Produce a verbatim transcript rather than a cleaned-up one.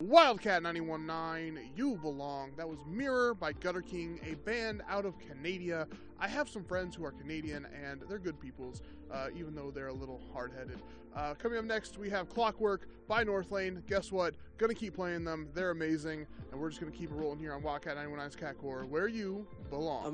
Wildcat nine one nine, You Belong. That was Mirror by Gutter King, a band out of Canada. I have some friends who are Canadian, and they're good peoples, uh, even though they're a little hard-headed. Uh, coming up next, we have Clockwork by Northlane. Guess what? Gonna keep playing them. They're amazing, and we're just gonna keep it rolling here on Wildcat nine one nine's Cat Core, where you belong.